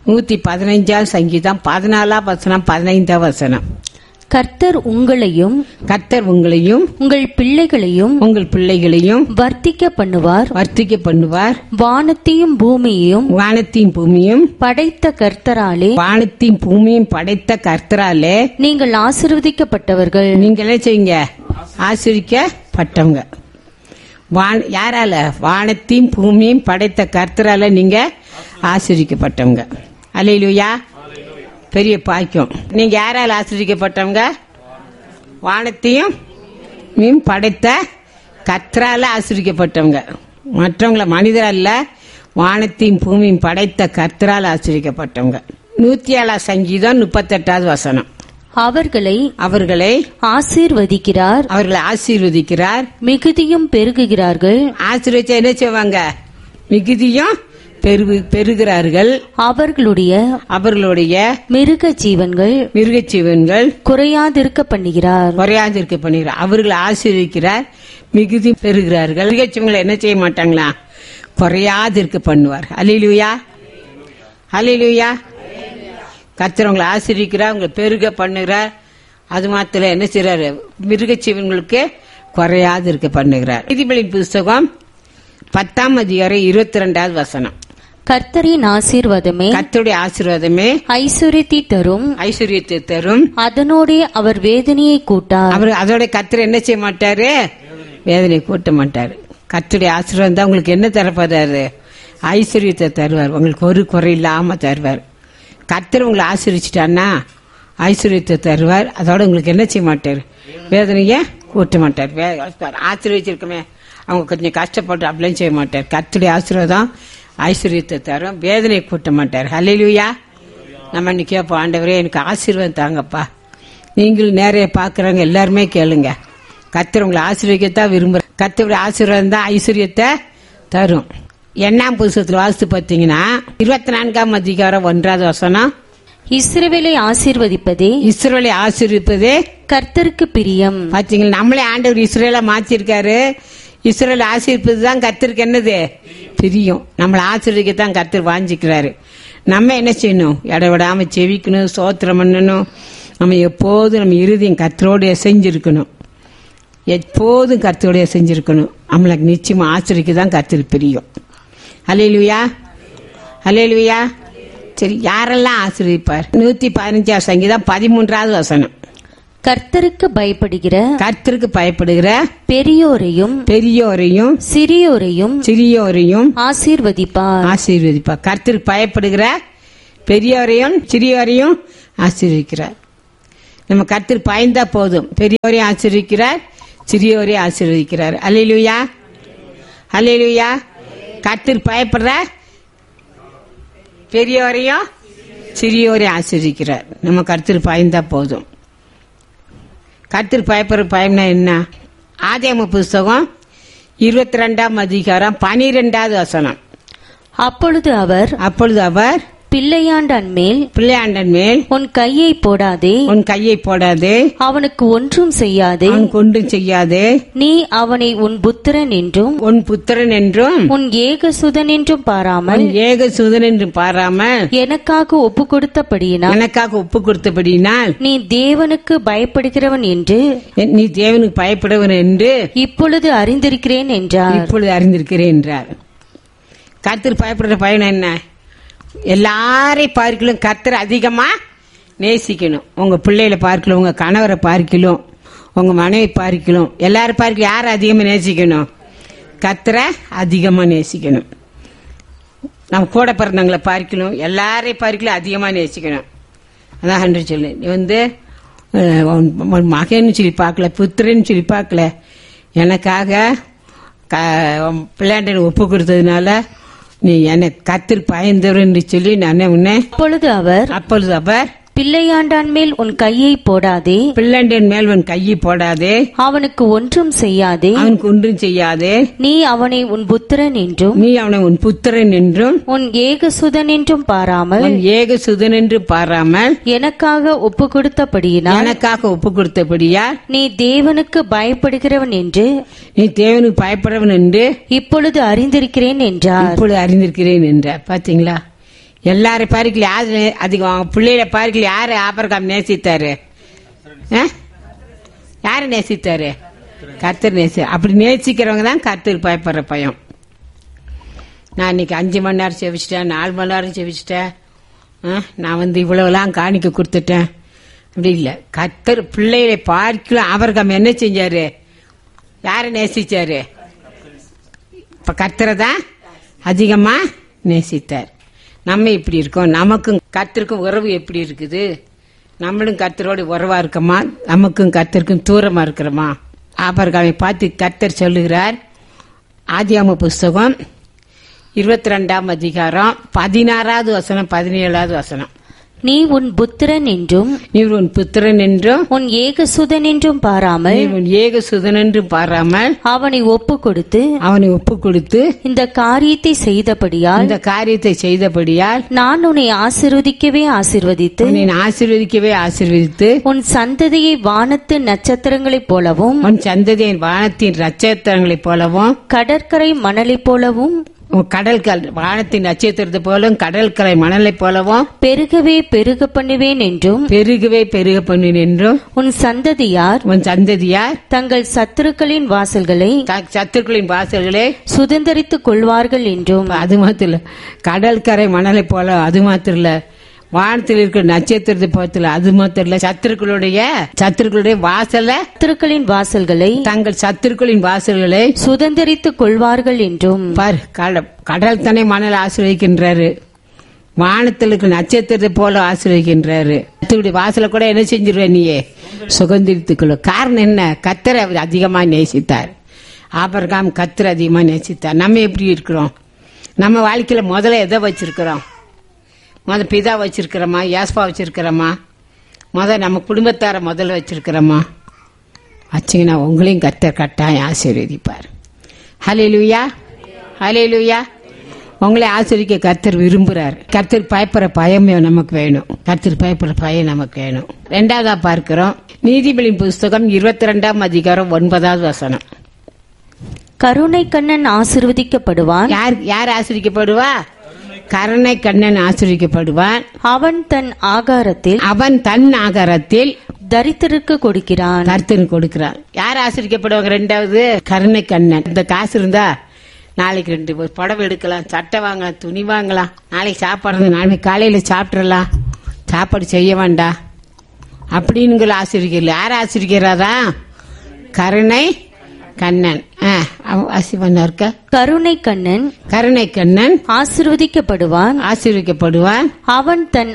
115 சங்கீதம் 14 வசனம் 15 வசனம். கர்த்தர் உங்களையும் உங்கள் பிள்ளைகளையும் வர்த்திக்க பண்ணுவார். வானத்தையும் பூமியையும் படைத்த கர்த்தராலே நீங்கள் ஆசீர்வதிக்கப்பட்டவர்கள். நீங்க என்ன செய்யுங்க? ஆசீர்வதிக்கப்பட்டவங்க. யாரால? வானத்தையும் பூமியும் படைத்த கர்த்தரால நீங்க ஆசீர்வதிக்கப்பட்டவங்க. அல்லேலூயா. பெரிய பாக்கியம். நீங்க யாரால ஆசீர்வதிக்கப்பட்டவங்க? வானத்தையும் படைத்த கர்த்தரால ஆசீர்வதிக்கப்பட்டவங்க. மற்றவங்கள மனிதரல்ல, வானத்தையும் பூமியும் படைத்த கர்த்தரால் ஆசீர்வதிக்கப்பட்டவங்க. 107 சங்கீதம் 38 வசனம். அவர்களை ஆசீர்வதிக்கிறார். மிகுதியும் பெருகுகிறார்கள். ஆசீர்வதிச்சா என்ன செய்வாங்க? மிகுதியும் பெருகிறார்கள். அவர்களுடைய மிருக ஜீவன்கள் குறையாதிருக்க பண்ணுகிறார். அவர்கள் ஆசீர்வதிக்கிறார், மிகுதி பெறுகிறார்கள். மிருக ஜீவன்களை என்ன செய்ய மாட்டாங்களா? குறையாதிருக்க பண்ணுவார். அல்லேலூயா, அல்லேலூயா. கர்த்தர் உங்களை ஆசீர்வதிக்கிறார், உங்களை பெருக பண்ணுகிறார். அது மாத்திரம் என்ன செய்யறாரு? மிருக ஜீவன்களுக்கு குறையாது இருக்க பண்ணுகிறார். நீதிபதியின் புஸ்தகம் 10 அதிகாரம் 22 வசனம். கர்த்தரின் ஆசீர்வாதமே, கர்த்தருடைய ஆசீர்வாதமே ஐஸ்வர்யத்தை தரும். அதனோட அவர் வேதனையை கூட்டார். அதோட கர்த்தர் என்ன செய்ய மாட்டாரு? வேதனை கூட்ட மாட்டாரு. கர்த்தருடைய ஆசீர்வாதம் தான் உங்களுக்கு என்ன தரப்போறாரு? ஐஸ்வர்யத்தை தருவார். உங்களுக்கு ஒரு குறை இல்லாம தருவார். கர்த்தர் உங்களை ஆசீர்வதிச்சிட்டான்னா ஐஸ்வர்யத்தை தருவார். அதோட உங்களுக்கு என்ன செய்ய மாட்டார்? வேதனைய கூட்ட மாட்டார். ஆசீர்வதிச்சிருக்கமே அவங்க கொஞ்சம் கஷ்டப்பட்டு அப்படிலாம் செய்ய மாட்டார். கர்த்தருடைய ஆசீர்வாதம் ஐஸ்வர்யத்தை தரும், வேதனை கூட்ட மாட்டார். அல்லேலூயா. நம்ம இன்னைக்கு கேட்போம், ஆண்டவரே எனக்கு ஆசீர்வாதம் தாங்கப்பா. நீங்களும் நிறைய பாக்குறவங்க எல்லாருமே கேளுங்க. கர்த்தர் உங்களை ஆசீர்வதிக்கத்தான் விரும்புற. கர்த்தருடைய ஆசீர்வாதம் தான் ஐஸ்வர்யத்தை தரும். 8ஆம் புத்தகத்தில் வாசித்து பார்த்தீங்கன்னா 24ஆம் அதிகாரம் 1வது வசனம். இஸ்ரவேலை ஆசீர்வதிப்பதே கர்த்தருக்கு பிரியம். பாத்தீங்களா? நம்மளே ஆண்டவர் இஸ்ரவேலை மாத்திருக்காரு. இஸ்ரவேலை ஆசீர்வதிப்பது தான் கர்த்தருக்கு என்னது? பிரியம். நம்மளை ஆசீர்வதிக்கத்தான் கர்த்தர் வாஞ்சிக்கிறாரு. நம்ம என்ன செய்யணும்? இடவிடாம செவிக்கணும், ஸ்தோத்திரம் பண்ணணும். நம்ம எப்போதும் நம்ம இருதயம் கர்த்தரோடு செஞ்சிருக்கணும். எப்போதும் கர்த்தரோட செஞ்சிருக்கணும். நம்மளுக்கு நிச்சயமா ஆசீர்வதிக்கதான் கர்த்தருக்கு பிரியம். அல்லேலூயா, அல்லேலூயா. சரி, யாரெல்லாம் ஆசீர்வதிப்பார்? 115 சங்கீதம் 13வது வசனம். கர்த்தருக்கு பயப்படுகிற பெரியோரையும் சிறியோரையும் ஆசீர்வதிப்பார். கர்த்தருக்கு பயப்படுகிற பெரியோரையும் சிறியோரையும் ஆசீர்வதிக்கிறார். நம்ம கர்த்தருக்கு பயந்தா போதும். பெரியோரையும் ஆசீர்வதிக்கிறார், சிறியோரையும் ஆசீர்வதிக்கிறார். அல்லேலூயா, அல்லேலூயா. கர்த்தருக்கு பயப்படுற பெரியோரையும் சிறியோரையும் ஆசீர்வதிக்கிறார். நம்ம கர்த்தருக்கு பயந்தா போதும். கர்த்தருக்கு பயப்படுற பயம்னா என்ன? ஆதியாகம புஸ்தகம் 22ஆம் அதிகாரம் 12வது வசனம். அப்பொழுது அவர் பிள்ளையாண்டன் மேல் உன் கையை போடாதே, அவனுக்கு ஒன்றும் செய்யாதே, நீ அவனை உன் புத்திரன் என்றும் உன் ஏகசுதன் என்றும் பாராமல் எனக்காக ஒப்பு கொடுத்தபடியினால் நீ தேவனுக்கு பயப்படுகிறவன் என்று இப்பொழுது அறிந்திருக்கிறேன் என்றார். கர்த்தருக்கு பயப்படுற பயன் என்ன? எல்லாரையும் பார்க்கலும் கர்த்தரை அதிகமா நேசிக்கணும். உங்க பிள்ளைகளை பார்க்கலும், உங்க கணவரை பார்க்கலும், உங்க மனைவி பார்க்கலும், எல்லாரும் பார்க்கலும் யாரை அதிகமா நேசிக்கணும்? கர்த்தரை அதிகமா நேசிக்கணும். நம்ம கூட பிறந்தவங்களை பார்க்கலும், எல்லாரையும் பார்க்கலும் அதிகமா நேசிக்கணும். அதான் சொல்லு. நீ மகன்னு சொல்லி பார்க்கல, புத்திரன்னு சொல்லி பார்க்கல, எனக்காக பிள்ளையாண்ட ஒப்பு கொடுத்ததுனால நீ எனக்கு கர்த்தருக்கு பயந்தவர் என்று சொல்லி நான் உன்னை. அப்பொழுது அவர் பிள்ளையாண்டான் மேல் உன் கையை போடாதே, அவனுக்கு ஒன்றும் செய்யாதே, நீ அவனை உன் புத்திரன் என்றும் உன் ஏகசுதன் என்றும் பாராமல் எனக்காக ஒப்பு கொடுத்தபடியால் நீ தேவனுக்கு பயப்படுகிறவன் என்று இப்பொழுது அறிந்திருக்கிறேன் என்றார். பாத்தீங்களா? எல்லாரும் பாருக்கல யாரு அதிகம் பிள்ளைகளை பாருக்கல யாரு ஆபிரகாம் நேசித்தாரு? யாரு நேசித்தாரு? கர்த்தர் அப்படி நேசிக்கிறவங்க தான் கர்த்தர் பயப்படுற பயம். நான் இன்னைக்கு 5 மணி நேரம் செவிச்சிட்டேன், 4 மணி நேரம் செவிச்சிட்டேன், நான் இவ்வளவுலாம் காணிக்க கொடுத்துட்டேன் அப்படி இல்ல. கர்த்தர் பிள்ளைகளை பார்க்கலாம் ஆபிரகாம் என்ன செஞ்சாரு? யாரை நேசிச்சாரு? இப்ப கர்த்தரை தான் அதிகமா நேசித்தார். நம்ம இப்படி இருக்கோம், நமக்கும் கர்த்தருக்கும் உறவு எப்படி இருக்குது? நம்மளும் கர்த்தரோட உறவா இருக்கோமா? நமக்கும் கர்த்தருக்கும் தூரமா இருக்கிறோமா? ஆபிரகாமை பார்த்து கர்த்தர் சொல்லுகிறார். ஆதியாகம புஸ்தகம் 22ஆம் அதிகாரம் 16வது வசனம் 17வது வசனம். நீ உன் புத்திரன் என்றும் உன் ஏகசுதன் என்றும் பாராமல் அவனை ஒப்பு கொடுத்து இந்த காரியத்தை செய்தபடியால் நான் உன்னை ஆசீர்வதிக்கவே ஆசீர்வதித்து உன் சந்ததியை வானத்தின் நட்சத்திரங்களைப் போலவும் கடற்கரை மணலைப் போலவும் வானத்தின் நட்சத்திரத்தை போலும் கடற்கரை மணலை போலவும் பெருக பண்ணுவேன் என்றும் உன் சந்ததியார் தங்கள் சத்துருக்களின் வாசல்களை சுதந்தரித்துக் கொள்வார்கள் என்றும். அது மாத்திரம் இல்ல, கடற்கரை மணலை போல அது மாத்திரம் இல்ல, வானத்தில் இருக்கிற நட்சத்திரத்தை போல அது மாத்திரம் இல்ல, சத்துருக்களுடைய வாசல்களை தங்கள் சத்துருக்களின் வாசல்களை சுதந்தரித்துக் கொள்வார்கள் என்றும். பார், கடல் தானே மணல் ஆசீர்வதிக்கின்றாரு, வானத்தில் இருக்கிற நட்சத்திரத்தை போல ஆசீர்வதிக்கின்றாரு. வாசலை கூட என்ன செஞ்சிருவ நீயே? சுதந்திரித்துக்கொள்ள. காரணம் என்ன? கர்த்தரை அதிகமா நேசித்தார். ஆபிரகாம் கர்த்தரை அதிகமா நேசித்தார். நம்ம எப்படி இருக்கிறோம்? நம்ம வாழ்க்கையில முதல்ல எதை வச்சிருக்கிறோம்? பிதா வச்சிருக்கிறோமா? யாஸ்பா வச்சிருக்கிறோமா? நம்ம குடும்பத்தார முதல்ல வச்சிருக்கிறோமா? வச்சீங்கன்னா உங்களையும் கர்த்தர் கட்டாயம் ஆசீர்வதிப்பார். ஹல்லேலூயா, ஹல்லேலூயா. உங்களை ஆசீர்வதிக்க கர்த்தர் விரும்புறார். கர்த்தர் பயப்படுற பயம் நமக்கு வேணும். கர்த்தர் பயப்படுற பயம் நமக்கு வேணும். 2வதா பார்க்கிறோம், நீதிபதியின் புஸ்தகம் 22ஆம் அதிகாரம் 9வது வசனம். கருணை கண்ணன் ஆசீர்வதிக்கப்படுவான். யார் ஆசீர்வதிக்கப்படுவா? கருணை கண்ணன் ஆசீர்வதிக்கப்படுவான். அவன் தன் ஆகாரத்தில் தரித்திற்கு கொடுக்கிறான். யார் ஆசீர்வதிக்கப்படுவாங்க? 2வது கருணை கண்ணன். இந்த காசு இருந்தா நாளைக்கு 2 புடவை எடுக்கலாம், சட்டை வாங்கலாம், துணி வாங்கலாம், நாளைக்கு சாப்பாடு நாளைக்கு காலையில சாப்பிடலாம், சாப்பாடு செய்ய வேண்டாம் அப்படின்னு ஆசீர்வதிக்கல. யார் ஆசீர்வதிக்கிறாரா? கருணை கண்ணன். கருணை கண்ணன் ஆசீர்வதிக்கப்படுவான். அவன் தன்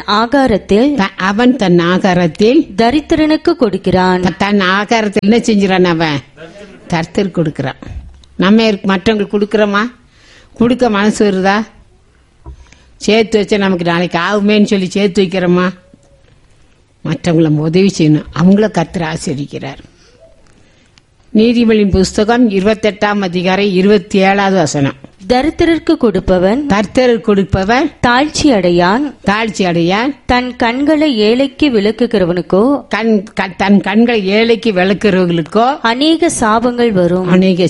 ஆகாரத்தில் தரித்திரனுக்கு கொடுக்கிறான். தன் ஆகாரத்தில் என்ன செஞ்சான்? அவன் தரித்திரனுக்கு கொடுக்கிறான். நம்ம மற்றவங்களுக்கு கொடுக்கறோமா? கொடுக்க மனசு வருதா? சேர்த்து வச்சா நமக்கு நாளைக்கு ஆகுமேன்னு சொல்லி சேர்த்து வைக்கிறோமா? மற்றவங்களை உதவி செய்யணும். அவங்கள கர்த்தர் ஆசீர்வதிக்கிறார். நீதிமொழியின் புஸ்தகம் 28ஆம் அதிகாரம் 27வது வசனம். தரித்திரருக்கு கொடுப்பவன் தாழ்ச்சி அடையான். தன் கண்களை ஏழைக்கு விளக்குகிறவனுக்கோ தன் கண்களை ஏழைக்கு விளக்குறவர்களுக்கோ அநேக சாபங்கள் வரும்.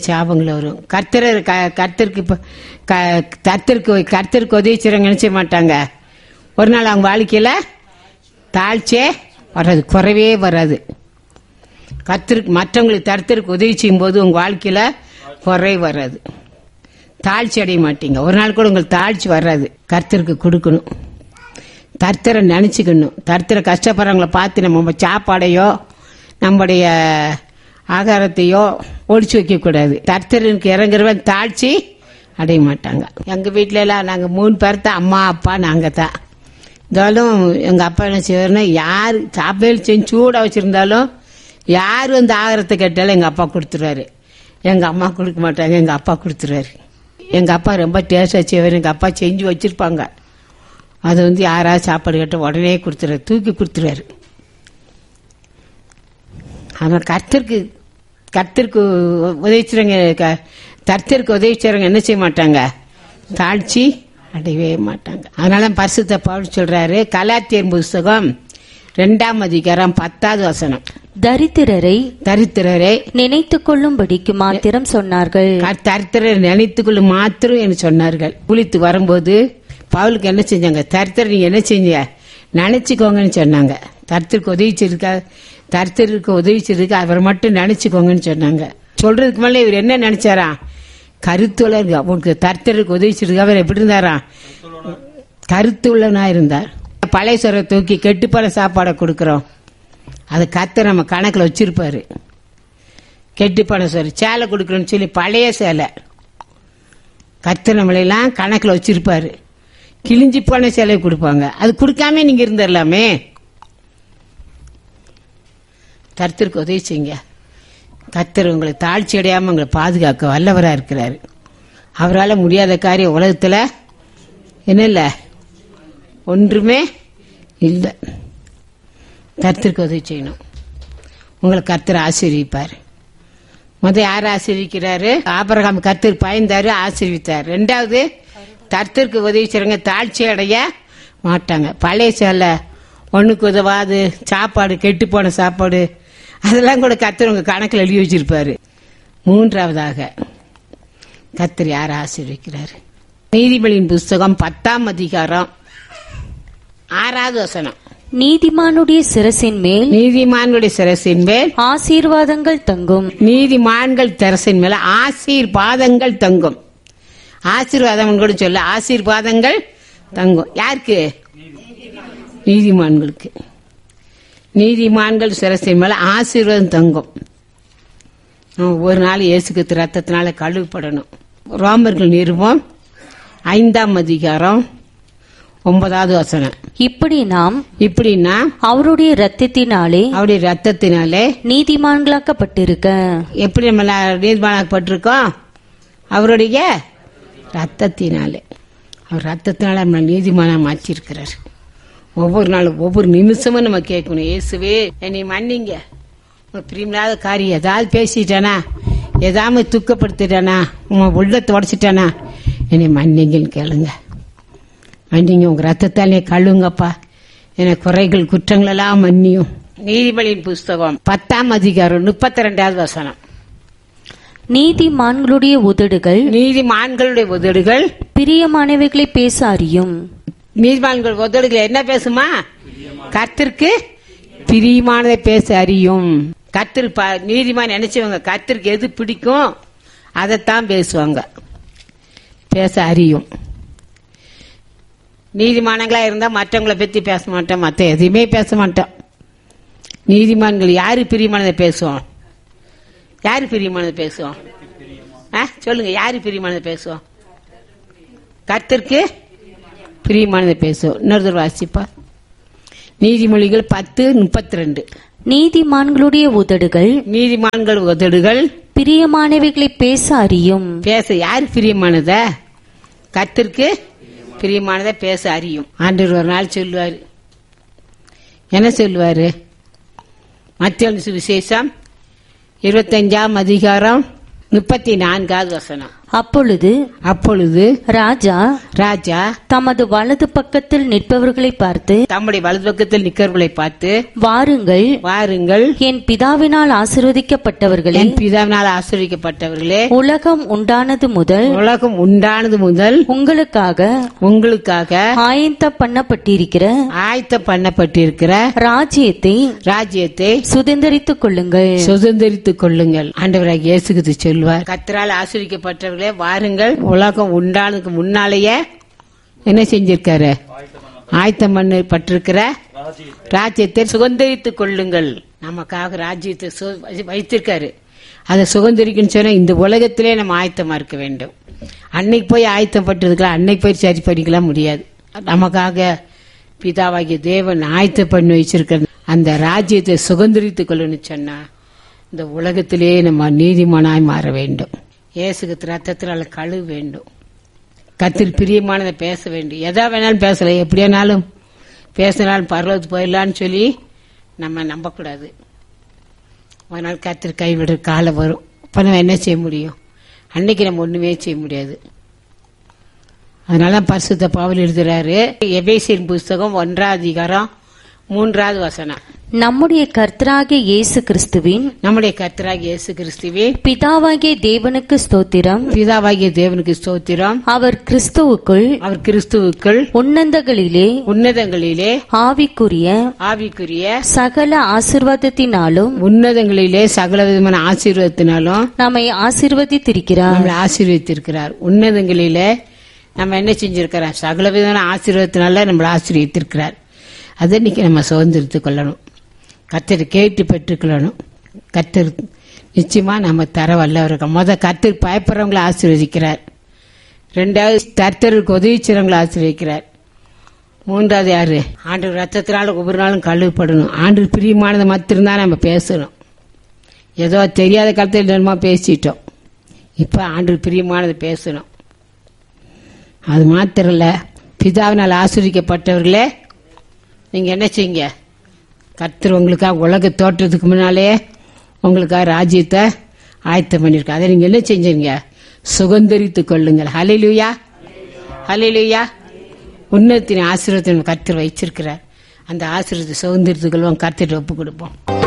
கர்த்தருக்கு உதவி செய்யறவங்க நினைச்ச மாட்டாங்க. ஒரு நாள் அவங்க வாழ்க்கையில தாழ்ச்சியே வராது, குறைவே வராது. மற்றவங்களுக்கு கர்த்தருக்கு உதவி செய்யும் போது உங்க வாழ்க்கையில குறை வராது, தாழ்ச்சி அடைய மாட்டீங்க. ஒரு நாள் கூட உங்களுக்கு தாழ்ச்சி வராது. கர்த்தருக்கு கொடுக்கணும், கர்த்தரை நினைச்சுக்கணும். கர்த்தரை கஷ்டப்படுறவங்களை பார்த்து நம்ம சாப்பாடையோ நம்முடைய ஆகாரத்தையோ ஒழிச்சு வைக்க கூடாது. கர்த்தருக்கு இறங்குறவன் தாழ்ச்சி அடைய மாட்டாங்க. எங்க வீட்டுல எல்லாம் நாங்க 3 பேர் தான், அம்மா அப்பா நாங்க தான். இருந்தாலும் எங்க அப்பா என்ன செய்வாருன்னா, யாரு சாப்பாடு செஞ்சு சூடா வச்சிருந்தாலும் யாரு அந்த ஆகாரத்தை கேட்டாலும் எங்க அப்பா கொடுத்துருவாரு. எங்க அம்மா கொடுக்க மாட்டாங்க, எங்க அப்பா கொடுத்துருவாரு. எங்க அப்பா ரொம்ப டேஸ்டா செய்வாரு. எங்க அப்பா செஞ்சு வச்சிருப்பாங்க, அது யாராவது சாப்பாடு கேட்ட உடனே கொடுத்துருவாரு, தூக்கி கொடுத்துருவாரு. அவன் கர்த்தருக்கு உதவிச்சுறவங்க, கர்த்தருக்கு உதவிச்சுறவங்க என்ன செய்ய மாட்டாங்க? தாழ்ச்சி அடையவே மாட்டாங்க. அதனால பரிசுத்த பவுல் சொல்றாரு, கலாத்தியர் புஸ்தகம் 2ஆம் அதிகாரம் 10வது வசனம். தரித்திரரை நினைத்துக் கொள்ளும்படிக்கு மாத்திரம் சொன்னார்கள். தரித்திரரை நினைத்துக் கொள்ளும் மாத்திரம் என்று சொன்னார்கள். குளித்து வரும்போது பவுலுக்கு என்ன செஞ்சாங்க? தரித்திரர் நீங்க என்ன செஞ்சீங்க? நினைச்சுக்கோங்கன்னு சொன்னாங்க. தரித்திற்கு உதவிச்சிருக்க அவர் மட்டும் நினைச்சுக்கோங்கன்னு சொன்னாங்க. சொல்றதுக்கு மேல இவர் என்ன நினைச்சாரா? கருத்துள்ள உனக்கு தரித்திரருக்கு உதவிச்சிருக்க. அவர் எப்படி இருந்தாரா? கருத்துள்ளனா இருந்தார். பழைய சொரை தூக்கி கெட்டுப்பட சாப்பாடை கொடுக்கறோம். அது கர்த்தர் நம்ம கணக்குல வச்சிருப்பாரு. கெட்டுப்பட சொரு சேலை கொடுக்கறோம்னு சொல்லி பழைய சேலை கர்த்தர் நம்மளெல்லாம் கணக்குல வச்சிருப்பாரு. கிழிஞ்சி போன சேலை கொடுப்பாங்க. அது கொடுக்காம நீங்க இருந்துடலாமே. கர்த்தருக்கு உதவி செய்யுங்க. கர்த்தர் உங்களை தாழ்ச்சி அடையாம உங்களை பாதுகாக்க வல்லவரா இருக்கிறாரு. அவரால் முடியாத காரியம் உலகத்துல என்ன இல்ல, ஒன்றுமே இல்லை. கர்த்தருக்கு உதவி செய்யணும். உங்களை கர்த்தர் ஆசீர்வதிப்பார். யார் ஆசீர்வதிக்கிறாரு? ஆபிரகாம் கர்த்தர் பயந்தாரு, ஆசீர்வித்தார். ரெண்டாவது, கர்த்தருக்கு உதவி செய்றவங்க தாழ்ச்சி அடைய மாட்டாங்க. பழைய சேலை ஒண்ணுக்கு உதவாது சாப்பாடு, கெட்டு போன சாப்பாடு, அதெல்லாம் கூட கர்த்தர் உங்க கணக்கில் எழுதி வச்சிருப்பாரு. மூன்றாவதாக கர்த்தர் யார் ஆசீர்வதிக்கிறாரு? நீதிபதியின் புஸ்தகம் 10ஆம் அதிகாரம் 6வது வசனம். நீதிமானுடைய சிரசின் மேல் ஆசீர்வாதங்கள் தங்கும். நீதிமான்கள் சிரசின் மேல ஆசீர்வாதங்கள் தங்கும். ஆசீர்வாதம் கூட சொல்ல, ஆசீர்வாதங்கள் தங்கும். யாருக்கு? நீதிமான்களுக்கு. நீதிமான்கள் சிரசின் மேல ஆசீர்வாதம் தங்கும். ஒரு நாள் இயேசுக்கு ரத்தத்தினால கழுவப்படணும். ரோமர்கள் நிருபம் 5ஆம் அதிகாரம் 9வது வசனம். இப்படி நாம் அவருடைய ரத்தத்தினாலே நீதிமான்களாக்கப்பட்டிருக்க. எப்படி நம்ம நீதிமானாக்கப்பட்டிருக்கோம்? அவருடைய ரத்தத்தினாலே. அவர் ரத்தத்தினால நம்ம நீதிமானா மாற்றிருக்கிறார். ஒவ்வொரு நாளும் ஒவ்வொரு நிமிஷமும் நம்ம கேட்கணும், இயேசுவே என்னை மன்னிங்க. பிரியமில்லாத காரியம் ஏதாவது பேசிட்டானா, ஏதாவது துக்கப்படுத்திட்டானா, உங்க உள்ளத்தை உடைச்சிட்டானா, என்னை மன்னிங்கன்னு கேளுங்க. மன்னிங்க, உங்க ரத்தத்தாலே கழுவுங்கப்பா, என குறைகள் குற்றங்கள் எல்லாம் மன்னியும். நீதிபதியின் புஸ்தகம் 10ஆம் அதிகாரம் 32வது வசனம். நீதிமான்களுடைய உதடுகள் பிரியமானவைகளை பேச அறியும். நீதிமான்கள் உதடுகள் என்ன பேசுமா? கர்த்தருக்கு பிரியமானதை பேச அறியும். கர்த்தர் நீதிமான் நினைச்சவங்க கர்த்தருக்கு எது பிடிக்கும் அதைத்தான் பேசுவாங்க, பேச அறியும். நீதிமானங்களா இருந்தா மற்றவங்களை பத்தி பேச மாட்டோம், மற்ற எதையுமே பேச மாட்டோம். நீதிமான்கள் யாரு பிரியமானதை பேசுவோம்? யாரு பிரியமானதை பேசுவோம்? சொல்லுங்க, யாரு பிரியமானதை பேசுவோம்? கர்த்தருக்கு பிரியமானதை பேசுவோம். இன்னொரு வாசிப்பா, நீதிமொழிகள் 10:32. நீதிமான்களுடைய உதடுகள் பிரியமானவைகளை பேச அறியும். பேச யாரு பிரியமானத? கர்த்தருக்கு பிரியமானதை பேச அறியும். ஆண்டவர் ஒரு நாள் சொல்லுவாரு, என்ன சொல்லுவாரு? மத்தேயு சுவிசேஷம் 25ஆம் அதிகாரம் 34வது வசனம். அப்பொழுது ராஜா தமது வலது பக்கத்தில் நிற்பவர்களை பார்த்து, வாருங்கள் என் பிதாவினால் ஆசீர்வதிக்கப்பட்டவர்களே, உலகம் உண்டானது முதல் உங்களுக்காக ஆயத்த பண்ணப்பட்டிருக்கிற ராஜ்யத்தை சுதந்தரித்துக் கொள்ளுங்கள். ஆண்டவராகிய இயேசு கிறிஸ்து சொல்வார், கர்த்தரால் ஆசீர்வதிக்கப்பட்டவர்களே வாருங்கள், உலகம் உண்டானதுக்கு முன்னாலேயே என்ன செஞ்சிருக்காரு? ஆயத்தம் பண்ணப்பட்டிருக்கிற ராஜ்யத்தை சுதந்தரித்துக் கொள்ளுங்கள். நமக்காக ராஜ்யத்தை வைத்திருக்காரு. அதை சுதந்தரிக்கணும்னு சொன்னா இந்த உலகத்திலே நம்ம ஆயத்தமா இருக்க வேண்டும். அன்னைக்கு போய் ஆயத்தம் பட்டிருக்கலாம், அன்னைக்கு போய் சரி பண்ணிக்கலாம் முடியாது. நமக்காக பிதாவாகிய தேவன் ஆயத்தம் பண்ணி வச்சிருக்கிற அந்த ராஜ்யத்தை சுதந்தரித்துக் கொள்ளணும்னு சொன்னா இந்த உலகத்திலே நம்ம நீதிமானாய் மாற வேண்டும். இயேசுக்கு ரத்தத்தினால கழுவ வேண்டும். கர்த்தருக்கு பிரியமானதை பேச வேண்டும். எதா வேணாலும் பேசலாம், எப்படியானாலும் பேசினாலும் பரலோகத்துக்கு போயிடலான்னு சொல்லி நம்ம நம்பக்கூடாது. அதனால கர்த்தர் கைவிடுற காலம் வரும். அப்ப நம்ம என்ன செய்ய முடியும்? அன்னைக்கு நம்ம ஒண்ணுமே செய்ய முடியாது. அதனால பரிசுத்த பவுல் எழுதுறாரு, எபேசியர் புஸ்தகம் 1ஆம் அதிகாரம் மூன்றாவது வசனம். நம்முடைய கர்த்தராகிய இயேசு கிறிஸ்துவின் நம்முடைய கர்த்தராகிய இயேசு கிறிஸ்துவே பிதாவாகிய தேவனுக்கு ஸ்தோத்திரம். பிதாவாகிய தேவனுக்கு ஸ்தோத்திரம். அவர் கிறிஸ்துவுக்குள் உன்னதங்களிலே ஆவிக்குரிய சகல ஆசீர்வாதத்தினாலும் உன்னதங்களிலே சகல விதமான ஆசீர்வாதத்தினாலும் நம்மை ஆசீர்வதித்திருக்கிறார். நம்மளை ஆசீர்வதித்திருக்கிறார். உன்னதங்களிலே நம்ம என்ன செஞ்சிருக்கிறோம்? சகல விதமான ஆசீர்வாதத்தினால நம்மளை ஆசீர்வதித்திருக்கிறார். அதை இன்னைக்கு நம்ம சுதந்திரத்துக் கொள்ளணும். கர்த்தர் கேட்டு பெற்றுக்கொள்ளணும். கர்த்தர் நிச்சயமா நம்ம தர வல்லவர். கர்த்தர் பயப்படுறவங்களை ஆசீர்வதிக்கிறார். ரெண்டாவது கர்த்தருக்கு உதவி செய்றவங்களை ஆசீர்வதிக்கிறார். மூன்றாவது யாரு? ஆண்டவர் ரத்தத்தினால ஒவ்வொரு நாளும் கழுவப்படணும். ஆண்டவர் பிரியமானதை மாத்திரம்தான் நம்ம பேசணும். ஏதோ தெரியாத காலத்தில் என்னமா பேசிட்டோம். இப்ப ஆண்டவர் பிரியமானதை பேசணும். அது மாத்திரம் இல்ல, பிதாவினால் ஆசீர்வதிக்கப்பட்டவர்களே நீங்க என்ன செய்யுங்க? கர்த்தர் உங்களுக்காக உலக தோற்றத்துக்கு முன்னாலே உங்களுக்காக ராஜ்யத்தை ஆயத்தம் பண்ணிருக்க. அதை நீங்க என்ன செஞ்சீங்க? சுதந்தரித்துக் கொள்ளுங்கள். ஹல்லேலூயா, ஹல்லேலூயா. உன்னதத்தின் ஆசீர்வாதத்தை கர்த்தர் வச்சிருக்கிறார். அந்த ஆசீர்வாதத்தை சுதந்திரத்துக் கொள்வோம். கர்த்தரை ஒப்பு கொடுப்போம்.